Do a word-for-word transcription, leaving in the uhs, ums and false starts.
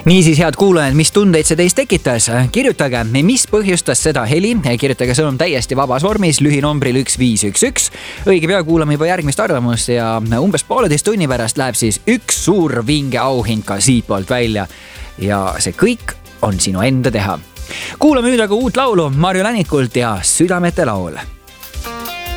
Niisiis, head kuulajad, mis tundeid see teist tekitas? Kirjutage, mis põhjustas seda heli. Kirjutage sõnum täiesti vabas vormis lühinombril üks viis üks üks. Õige pea kuulame juba järgmist arvamust ja umbes pooleteist tunni pärast läheb siis üks suur vinge auhind ka siit poolt välja. Ja see kõik on sinu enda teha. Kuulame nüüd aga uut laulu Marju Länikult ja Südamete laul.